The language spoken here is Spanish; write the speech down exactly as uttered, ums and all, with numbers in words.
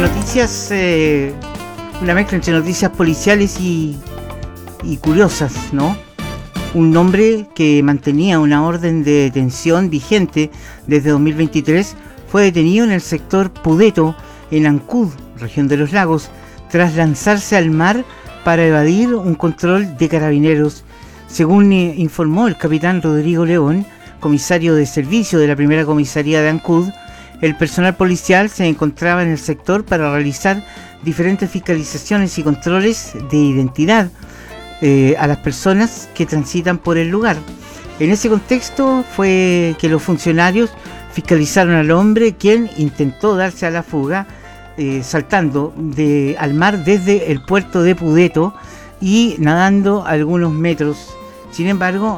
noticias, eh, una mezcla entre noticias policiales y, y curiosas, ¿no? Un hombre que mantenía una orden de detención vigente desde dos mil veintitrés fue detenido en el sector Pudeto, en Ancud, región de los lagos, tras lanzarse al mar para evadir un control de carabineros. Según eh, informó el capitán Rodrigo León, comisario de servicio de la primera comisaría de Ancud, el personal policial se encontraba en el sector para realizar diferentes fiscalizaciones y controles de identidad eh, a las personas que transitan por el lugar. En ese contexto fue que los funcionarios fiscalizaron al hombre, quien intentó darse a la fuga eh, saltando de, al mar desde el puerto de Pudeto y nadando algunos metros. Sin embargo,